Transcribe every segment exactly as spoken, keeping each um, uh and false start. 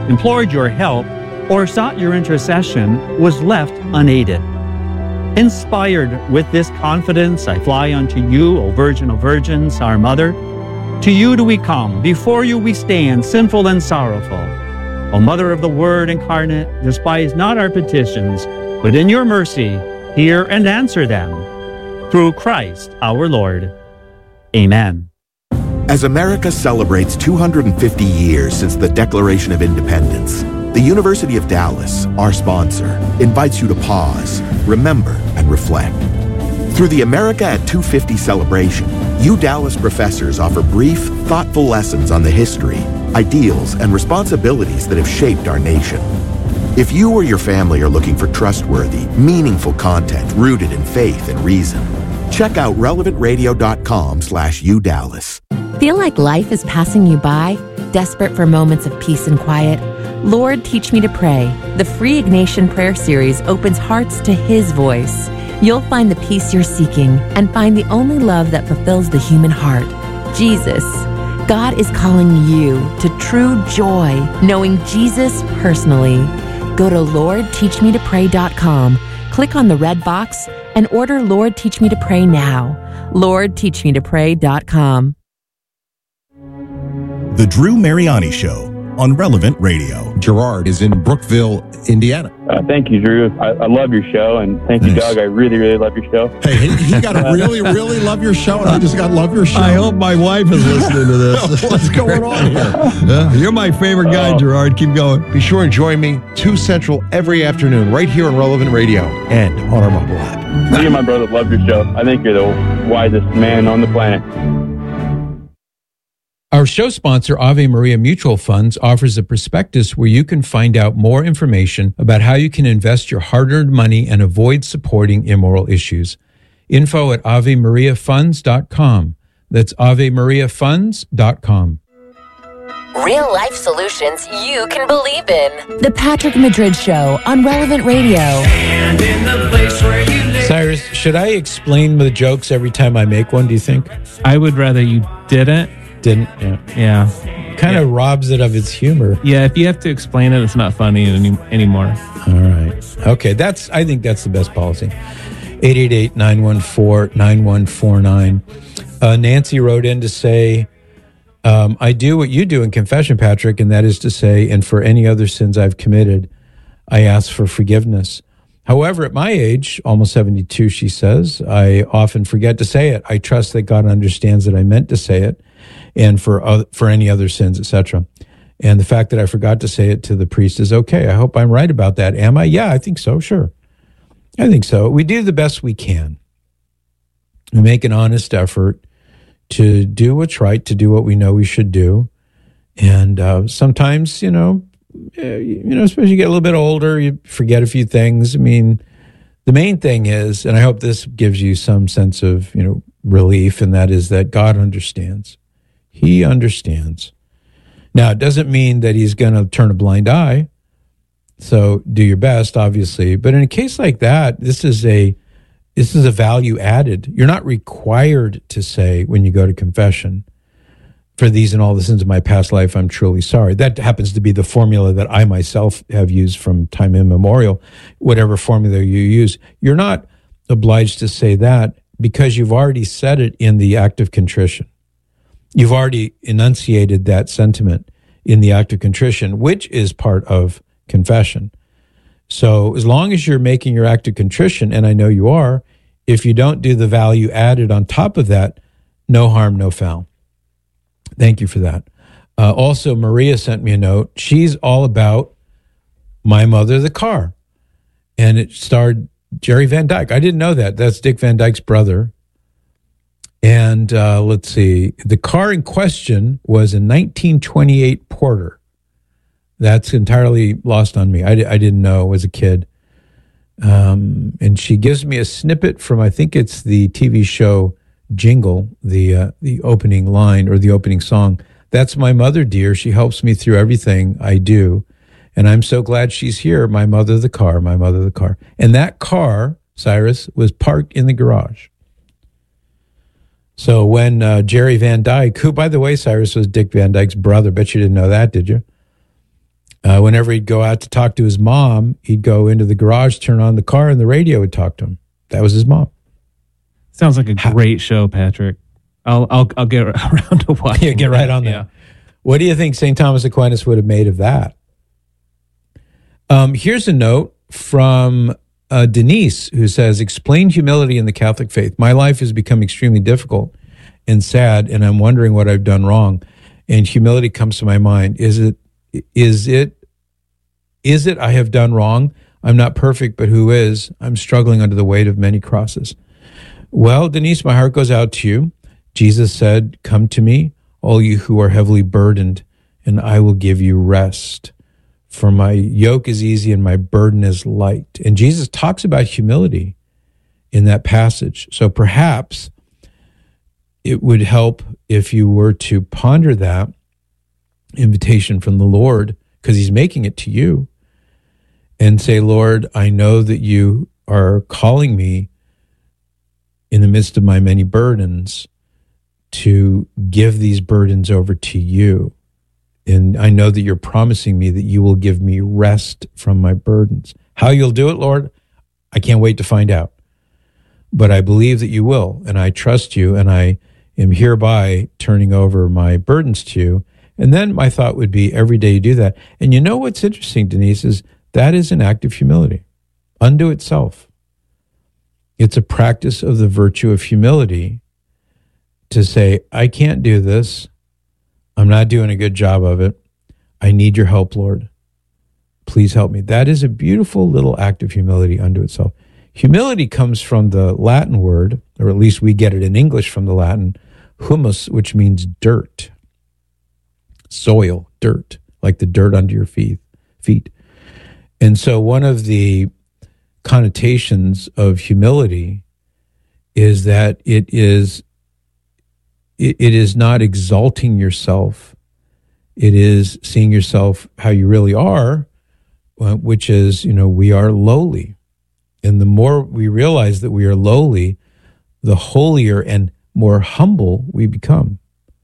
implored your help, or sought your intercession was left unaided. Inspired with this confidence, I fly unto you, O Virgin of Virgins, our Mother. To you do we come, before you we stand, sinful and sorrowful. O Mother of the Word incarnate, despise not our petitions, but in your mercy hear and answer them. Through Christ our Lord. Amen. As America celebrates two hundred fifty years since the Declaration of Independence, the University of Dallas, our sponsor, invites you to pause, remember, and reflect. Through the America at two fifty celebration, U Dallas professors offer brief, thoughtful lessons on the history, ideals, and responsibilities that have shaped our nation. If you or your family are looking for trustworthy, meaningful content rooted in faith and reason, check out relevant radio dot com slash U Dallas. Feel like life is passing you by? Desperate for moments of peace and quiet? Lord, Teach Me to Pray. The free Ignatian Prayer Series opens hearts to His voice. You'll find the peace you're seeking and find the only love that fulfills the human heart, Jesus. God is calling you to true joy, knowing Jesus personally. Go to lord teach me to pray dot com, click on the red box, and order Lord Teach Me to Pray now. lord teach me to pray dot com. The Drew Mariani Show on Relevant Radio. Gerard is in Brookville, Indiana. Uh, thank you, Drew. I, I love your show, and thank you, Nice. Doug. I really, really love your show. Hey, he, he got to really, really love your show, and I just got to love your show. I hope my wife is listening to this. What's going on here? Yeah, you're my favorite guy, Oh. Gerard. Keep going. Be sure and join me two Central every afternoon right here on Relevant Radio and on our mobile app. Me and my brother love your show. I think you're the wisest man on the planet. Our show sponsor, Ave Maria Mutual Funds, offers a prospectus where you can find out more information about how you can invest your hard-earned money and avoid supporting immoral issues. Info at ave maria funds dot com. That's ave maria funds dot com. Real life solutions you can believe in. The Patrick Madrid Show on Relevant Radio. Cyrus, should I explain the jokes every time I make one, do you think? I would rather you didn't. Didn't, yeah. Yeah. Kind of robs it of its humor. Yeah, if you have to explain it, it's not funny any, anymore. All right. Okay, that's. I think that's the best policy. eight eight eight, nine one four, nine one four nine. Uh, Nancy wrote in to say, um, I do what you do in confession, Patrick, and that is to say, and for any other sins I've committed, I ask for forgiveness. However, at my age, almost seventy-two, she says, I often forget to say it. I trust that God understands that I meant to say it, and for other, for any other sins, et cetera. And the fact that I forgot to say it to the priest is okay. I hope I'm right about that. Am I? Yeah, I think so. Sure. I think so. We do the best we can. We make an honest effort to do what's right, to do what we know we should do. And uh, sometimes, you know, you know, especially you get a little bit older, you forget a few things. I mean, the main thing is, and I hope this gives you some sense of, you know, relief, and that is that God understands. He understands. Now, it doesn't mean that he's going to turn a blind eye. So do your best, obviously. But in a case like that, this is a this is a value added. You're not required to say when you go to confession, for these and all the sins of my past life, I'm truly sorry. That happens to be the formula that I myself have used from time immemorial. Whatever formula you use, you're not obliged to say that because you've already said it in the act of contrition. You've already enunciated that sentiment in the act of contrition, which is part of confession. So as long as you're making your act of contrition, and I know you are, if you don't do the value added on top of that, no harm, no foul. Thank you for that. Uh, also, Maria sent me a note. She's all about My Mother, the Car. And it starred Jerry Van Dyke. I didn't know that. That's Dick Van Dyke's brother. And uh, let's see. The car in question was a nineteen twenty-eight Porter. That's entirely lost on me. I, I didn't know as a kid. Um, and she gives me a snippet from, I think it's the T V show Jingle, the uh, the opening line or the opening song. That's my mother, dear. She helps me through everything I do. And I'm so glad she's here. My mother, the car, my mother, the car. And that car, Cyrus, was parked in the garage. So when uh, Jerry Van Dyke, who, by the way, Cyrus, was Dick Van Dyke's brother, bet you didn't know that, did you? Uh, whenever he'd go out to talk to his mom, he'd go into the garage, turn on the car, and the radio would talk to him. That was his mom. Sounds like a great show, Patrick. I'll I'll I'll get around to watching. Yeah, get right on that. Yeah. What do you think Saint Thomas Aquinas would have made of that? Um, here's a note from uh, Denise, who says, explain humility in the Catholic faith. My life has become extremely difficult and sad, and I'm wondering what I've done wrong. And humility comes to my mind. Is it, is it, is it I have done wrong? I'm not perfect, but who is? I'm struggling under the weight of many crosses. Well, Denise, my heart goes out to you. Jesus said, come to me, all you who are heavily burdened, and I will give you rest. For my yoke is easy and my burden is light. And Jesus talks about humility in that passage. So perhaps it would help if you were to ponder that invitation from the Lord, because he's making it to you, and say, Lord, I know that you are calling me in the midst of my many burdens to give these burdens over to you. And I know that you're promising me that you will give me rest from my burdens. How you'll do it, Lord, I can't wait to find out. But I believe that you will, and I trust you, and I am hereby turning over my burdens to you. And then my thought would be, every day you do that. And you know what's interesting, Denise, is that is an act of humility unto itself. It's a practice of the virtue of humility to say, I can't do this. I'm not doing a good job of it. I need your help, Lord. Please help me. That is a beautiful little act of humility unto itself. Humility comes from the Latin word, or at least we get it in English from the Latin, humus, which means dirt, soil, dirt, like the dirt under your feet. feet. And so one of the connotations of humility is that it is it, it is not exalting yourself. It is seeing yourself how you really are, uh, which is, you know, we are lowly. And the more we realize that we are lowly, the holier and more humble we become.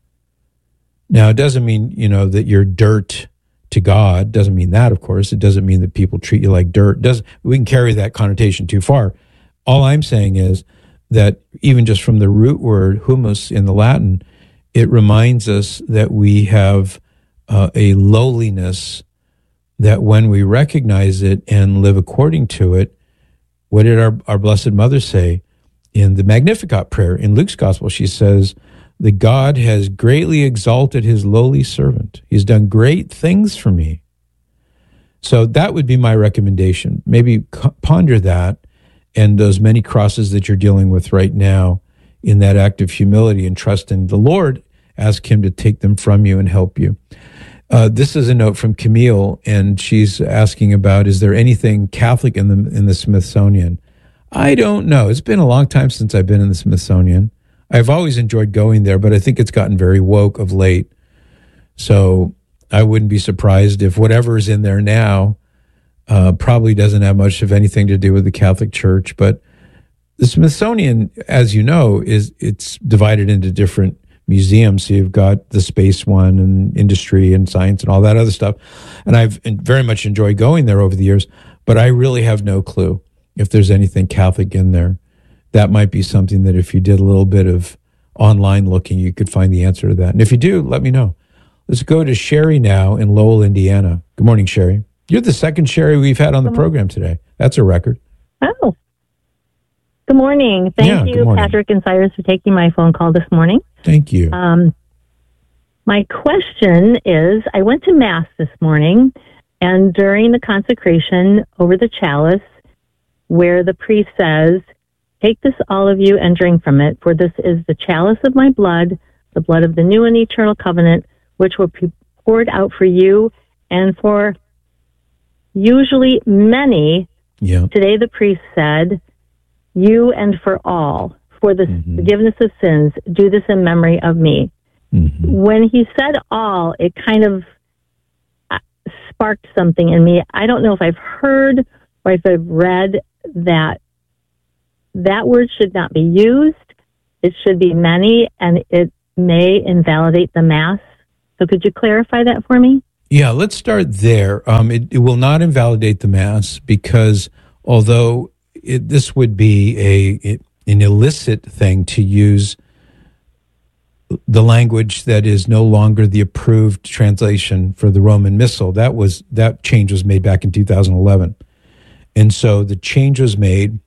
Now, it doesn't mean, you know, that you're dirt to God. Doesn't mean that, of course. It doesn't mean that people treat you like dirt. Does we can carry that connotation too far. All I'm saying is that even just from the root word humus in the Latin, it reminds us that we have uh, a lowliness that when we recognize it and live according to it, what did our, our Blessed Mother say in the Magnificat prayer in Luke's Gospel? She says, that God has greatly exalted his lowly servant. He's done great things for me. So that would be my recommendation. Maybe ponder that and those many crosses that you're dealing with right now in that act of humility and trust in the Lord. Ask him to take them from you and help you. Uh, this is a note from Camille, and she's asking about, is there anything Catholic in the in the Smithsonian? I don't know. It's been a long time since I've been in the Smithsonian. I've always enjoyed going there, but I think it's gotten very woke of late. So I wouldn't be surprised if whatever is in there now uh, probably doesn't have much of anything to do with the Catholic Church. But the Smithsonian, as you know, is it's divided into different museums. So you've got the space one and industry and science and all that other stuff. And I've very much enjoyed going there over the years, but I really have no clue if there's anything Catholic in there. That might be something that if you did a little bit of online looking, you could find the answer to that. And if you do, let me know. Let's go to Sherry now in Lowell, Indiana. Good morning, Sherry. You're the second Sherry we've had on the program today. That's a record. Oh. Good morning. Thank Yeah, you, good morning. Patrick and Cyrus, for taking my phone call this morning. Thank you. Um, my question is, I went to Mass this morning, and during the consecration over the chalice, where the priest says, take this, all of you, and drink from it, for this is the chalice of my blood, the blood of the new and eternal covenant, which will be poured out for you and for usually many. Yeah. Today the priest said, you and for all, for the Mm-hmm. forgiveness of sins, do this in memory of me. Mm-hmm. When he said all, it kind of uh, sparked something in me. I don't know if I've heard or if I've read that that word should not be used. It should be many, and it may invalidate the Mass. So could you clarify that for me? Yeah, let's start there. Um, it, it will not invalidate the Mass because although it, this would be a it, an illicit thing to use the language that is no longer the approved translation for the Roman Missal, that was that change was made back in two thousand eleven. And so the change was made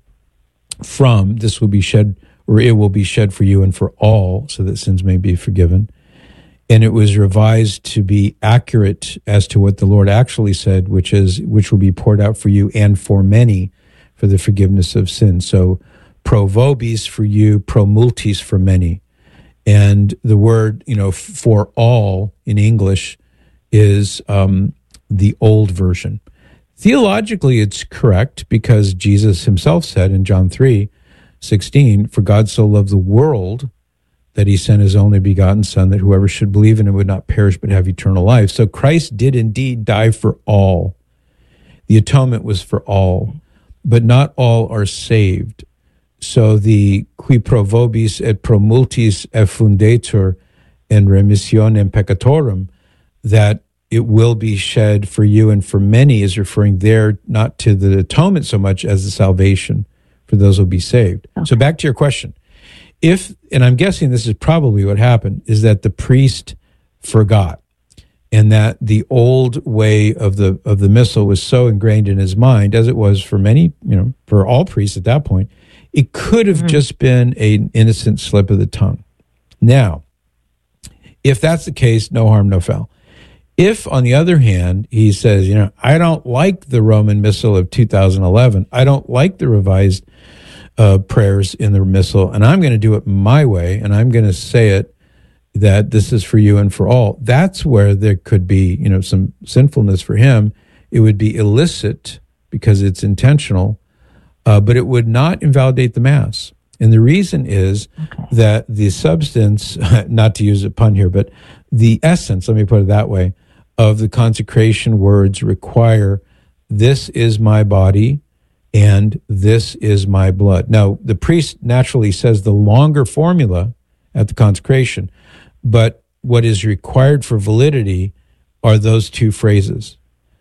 from this will be shed, or it will be shed for you and for all, so that sins may be forgiven. And it was revised to be accurate as to what the Lord actually said, which is, which will be poured out for you and for many for the forgiveness of sins. So pro vobis for you, pro multis for many. And the word, you know, for all in English is um, the old version. Theologically, it's correct because Jesus himself said in John three sixteen, for God so loved the world that he sent his only begotten Son, that whoever should believe in him would not perish but have eternal life. So Christ did indeed die for all. The atonement was for all, but not all are saved. So the qui pro vobis et pro multis effundetur in remissionem peccatorum, that it will be shed for you and for many, is referring there not to the atonement so much as the salvation for those who will be saved. Okay. So back to your question. If, and I'm guessing this is probably what happened, is that the priest forgot, and that the old way of the of the missal was so ingrained in his mind, as it was for many, you know, for all priests at that point, it could have mm-hmm. just been an innocent slip of the tongue. Now, if that's the case, no harm, no foul. If, on the other hand, he says, you know, I don't like the Roman Missal of two thousand eleven, I don't like the revised uh, prayers in the Missal, and I'm going to do it my way, and I'm going to say it that this is for you and for all, that's where there could be, you know, some sinfulness for him. It would be illicit because it's intentional, uh, but it would not invalidate the Mass. And the reason is okay. that the substance, not to use a pun here, but the essence, let me put it that way, of the consecration words require, this is my body and this is my blood. Now, the priest naturally says the longer formula at the consecration, but what is required for validity are those two phrases.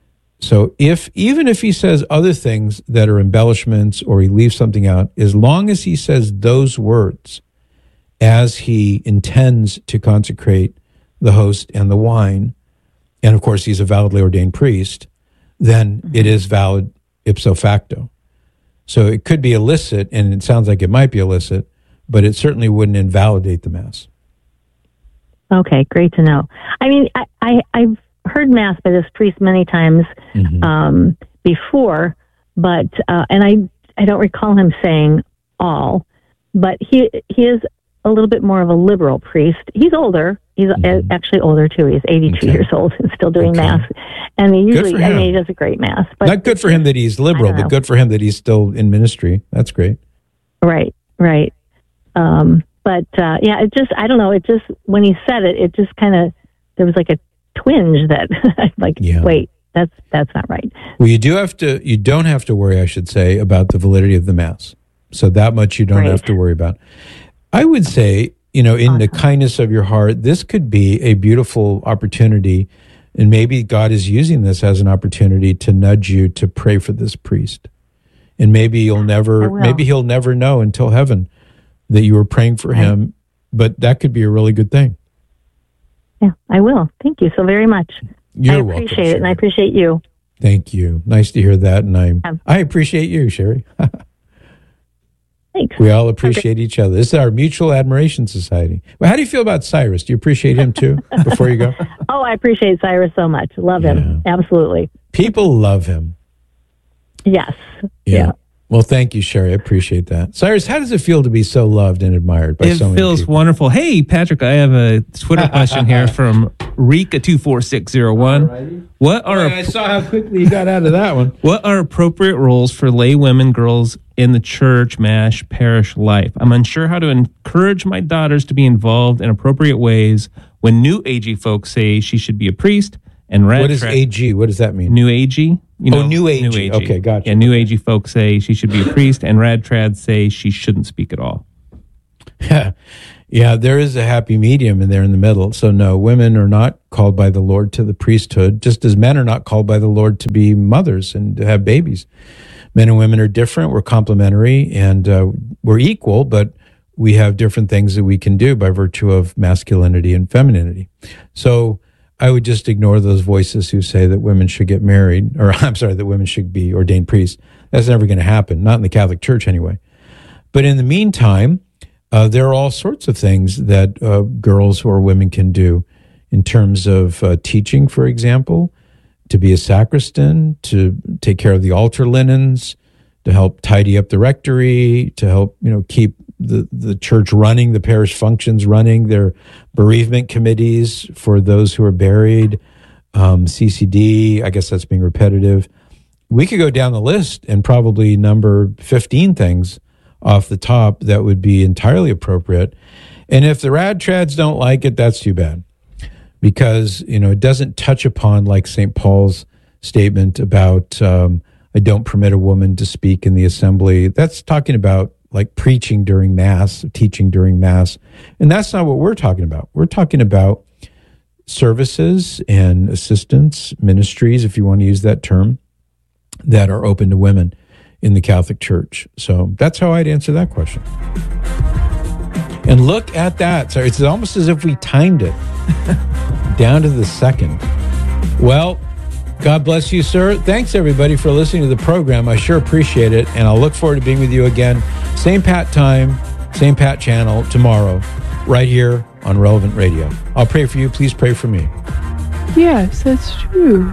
So if, even if he says other things that are embellishments or he leaves something out, as long as he says those words as he intends to consecrate the host and the wine, and of course he's a validly ordained priest, then mm-hmm. it is valid ipso facto. So it could be illicit, and it sounds like it might be illicit, but it certainly wouldn't invalidate the Mass. Okay, great to know. I mean, I, I, I've heard Mass by this priest many times mm-hmm. um, before, but uh, and I I don't recall him saying all, but he he is a little bit more of a liberal priest. He's older. He's mm-hmm. actually older too. He's eighty-two okay. years old and still doing okay. Mass. And he usually, I mean, he does a great Mass. But not good for him that he's liberal, but good for him that he's still in ministry. That's great. Right, right. Um, but uh, yeah, it just, I don't know. It just, when he said it, it just kind of, there was like a twinge that like, yeah. wait, that's, that's not right. Well, you do have to, you don't have to worry, I should say, about the validity of the Mass. So that much you don't right. have to worry about. I would say, you know, in awesome. the kindness of your heart, this could be a beautiful opportunity, and maybe God is using this as an opportunity to nudge you to pray for this priest. And maybe you'll never, maybe he'll never know until heaven that you were praying for right. him, but that could be a really good thing. Yeah, I will. Thank you so very much. You're I appreciate welcome, it, Sherry. And I appreciate you. Thanake you. Nice to hear that, and I um, I appreciate you, Sherry. Thanks. We all appreciate okay. each other. This is our mutual admiration society. Well, how do you feel about Cyrus? Do you appreciate him too, before you go? Oh, I appreciate Cyrus so much. Love yeah. him. Absolutely. People love him. Yes. Yeah. yeah. Well, thank you, Sherry. I appreciate that. Cyrus, how does it feel to be so loved and admired by it so many people? It feels wonderful. Hey, Patrick, I have a Twitter question here from Rika two four six zero one. What are Boy, I saw how quickly you got out of that one. What are appropriate roles for lay women, girls in the church, MASH, parish life? I'm unsure how to encourage my daughters to be involved in appropriate ways when new agey folks say she should be a priest. And rad what is tra- A G? What does that mean? New agey? You know, oh, new agey. New agey. Okay, gotcha. Yeah, new agey folks say she should be a priest, and rad trads say she shouldn't speak at all. Yeah, Yeah, there is a happy medium in there in the middle. So no, women are not called by the Lord to the priesthood, just as men are not called by the Lord to be mothers and to have babies. Men and women are different. We're complementary, and uh, we're equal, but we have different things that we can do by virtue of masculinity and femininity. So I would just ignore those voices who say that women should get married, or I'm sorry, that women should be ordained priests. That's never going to happen, not in the Catholic Church anyway. But in the meantime, uh, there are all sorts of things that uh, girls or women can do in terms of uh, teaching, for example, to be a sacristan, to take care of the altar linens, to help tidy up the rectory, to help, you know, keep the, the church running, the parish functions running, their bereavement committees for those who are buried, um, C C D, I guess that's being repetitive. We could go down the list and probably number fifteen things off the top that would be entirely appropriate. And if the rad trads don't like it, that's too bad. Because, you know, it doesn't touch upon, like Saint Paul's statement about, um, I don't permit a woman to speak in the assembly. That's talking about like preaching during Mass, teaching during Mass. And that's not what we're talking about. We're talking about services and assistance, ministries, if you want to use that term, that are open to women in the Catholic Church. So that's how I'd answer that question. And look at that. So it's almost as if we timed it down to the second. Well, God bless you, sir. Thanks, everybody, for listening to the program. I sure appreciate it, and I'll look forward to being with you again. Same Pat time, same Pat channel tomorrow, right here on Relevant Radio. I'll pray for you. Please pray for me. Yes, that's true.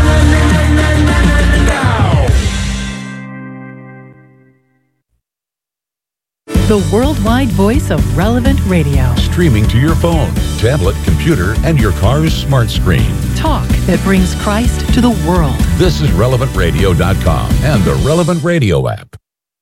The worldwide voice of Relevant Radio. Streaming to your phone, tablet, computer, and your car's smart screen. Talk that brings Christ to the world. This is relevant radio dot com and the Relevant Radio app.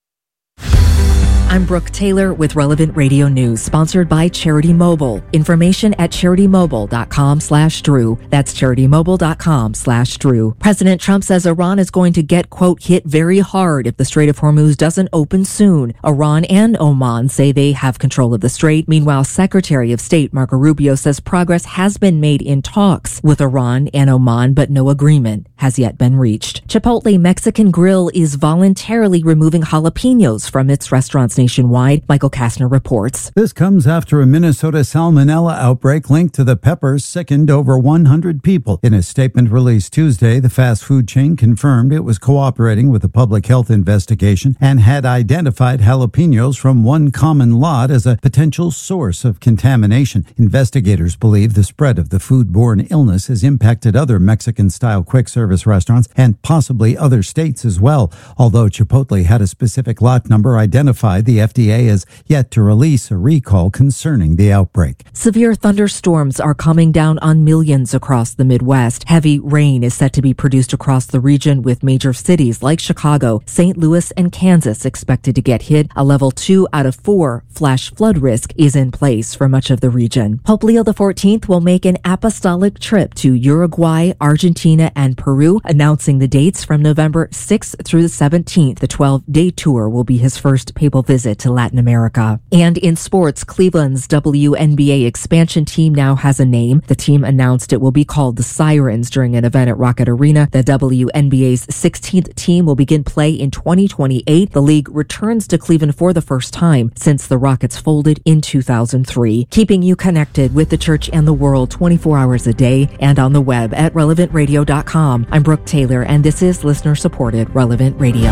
I'm Brooke Taylor with Relevant Radio News, sponsored by Charity Mobile. Information at charitymobile.com slash Drew. That's charitymobile.com slash Drew. President Trump says Iran is going to get, quote, hit very hard if the Strait of Hormuz doesn't open soon. Iran and Oman say they have control of the strait. Meanwhile, Secretary of State Marco Rubio says progress has been made in talks with Iran and Oman, but no agreement has yet been reached. Chipotle Mexican Grill is voluntarily removing jalapenos from its restaurants nationwide. Michael Kastner reports. This comes after a Minnesota salmonella outbreak linked to the peppers sickened over one hundred people. In a statement released Tuesday, the fast food chain confirmed it was cooperating with the public health investigation and had identified jalapenos from one common lot as a potential source of contamination. Investigators believe the spread of the foodborne illness has impacted other Mexican-style quick-service restaurants and possibly other states as well. Although Chipotle had a specific lot number identified, the F D A has yet to release a recall concerning the outbreak. Severe thunderstorms are coming down on millions across the Midwest. Heavy rain is set to be produced across the region, with major cities like Chicago, Saint Louis, and Kansas expected to get hit. A level two out of four flash flood risk is in place for much of the region. Pope Leo the fourteenth will make an apostolic trip to Uruguay, Argentina, and Peru, announcing the dates from November sixth through the seventeenth. The twelve-day tour will be his first papal visit to Latin America. And in sports, Cleveland's W N B A expansion team now has a name. The team announced it will be called the Sirens during an event at Rocket Arena. The W N B A's sixteenth team will begin play in twenty twenty-eight. The league returns to Cleveland for the first time since the Rockets folded in two thousand three. Keeping you connected with the church and the world twenty-four hours a day and on the web at relevant radio dot com. I'm Brooke Taylor, and this is listener-supported Relevant Radio.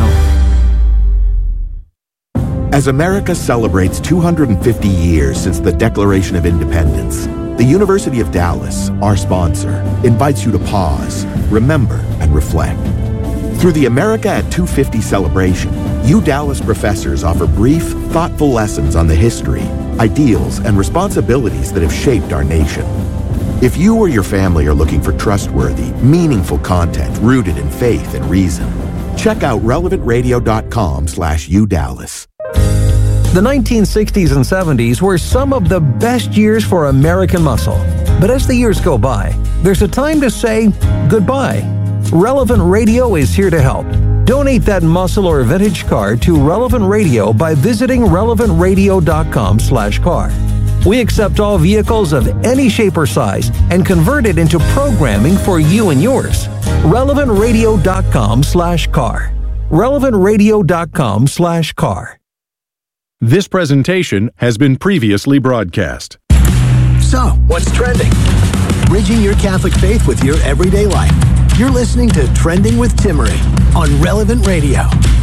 As America celebrates two hundred fifty years since the Declaration of Independence, the University of Dallas, our sponsor, invites you to pause, remember, and reflect. Through the America at two fifty celebration, U Dallas professors offer brief, thoughtful lessons on the history, ideals, and responsibilities that have shaped our nation. If you or your family are looking for trustworthy, meaningful content rooted in faith and reason, check out relevant radio dot com slash U Dallas. The nineteen sixties and seventies were some of the best years for American muscle. But as the years go by, there's a time to say goodbye. Relevant Radio is here to help. Donate that muscle or vintage car to Relevant Radio by visiting relevant radio dot com slash car. We accept all vehicles of any shape or size and convert it into programming for you and yours. relevant radio dot com slash car. relevant radio dot com slash car. This presentation has been previously broadcast. So, what's trending? Bridging your Catholic faith with your everyday life. You're listening to Trending with Timmerie on Relevant Radio.